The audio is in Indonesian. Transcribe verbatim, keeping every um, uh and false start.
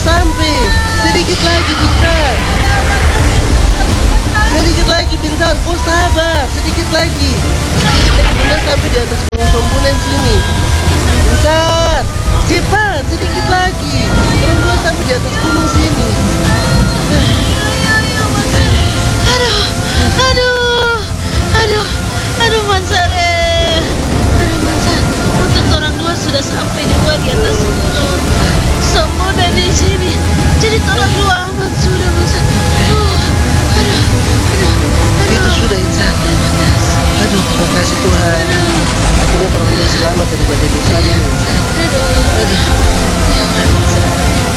sampai. Sedikit lagi bintang. Sedikit lagi bintang. Oh sabar, sedikit lagi. Bunda sampai di atas gunung sombunan sini. Bentar, cepat, sedikit lagi. Orang dua sampai di atas gunung sini. Aduh, aduh, aduh, aduh Mansare. Aduh Mansar, untuk orang dua sudah sampai juga di atas gunung. Semua di sini. Jadi orang dua aman sudah Mansar. Aduh, aduh, aduh, Itu aduh. sudah Insan. Aduh, terima kasih Tuhan. Akhirnya orang dua selamat daripada dosa ini. Aduh,